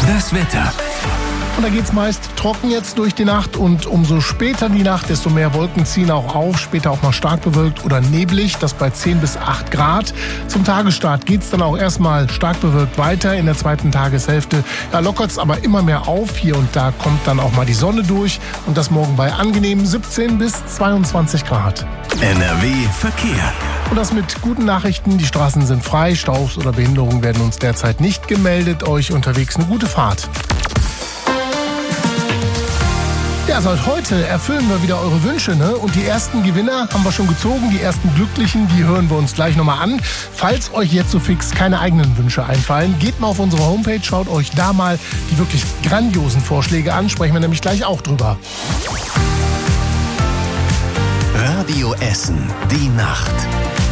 Das Wetter. Und da geht's meist trocken jetzt durch die Nacht und umso später die Nacht, desto mehr Wolken ziehen auch auf, später auch mal stark bewölkt oder neblig, das bei 10 bis 8 Grad. Zum Tagesstart geht's dann auch erstmal stark bewölkt weiter. In der zweiten Tageshälfte lockert's aber immer mehr auf. Hier und da kommt dann auch mal die Sonne durch und das morgen bei angenehmen 17 bis 22 Grad. NRW Verkehr. Und das mit guten Nachrichten, die Straßen sind frei, Staus oder Behinderungen werden uns derzeit nicht gemeldet. Euch unterwegs eine gute Fahrt. Ja, seit heute erfüllen wir wieder eure Wünsche, ne? Und die ersten Gewinner haben wir schon gezogen, die ersten Glücklichen, die hören wir uns gleich nochmal an. Falls euch jetzt so fix keine eigenen Wünsche einfallen, geht mal auf unsere Homepage, schaut euch da mal die wirklich grandiosen Vorschläge an, sprechen wir nämlich gleich auch drüber. Radio Essen, die Nacht.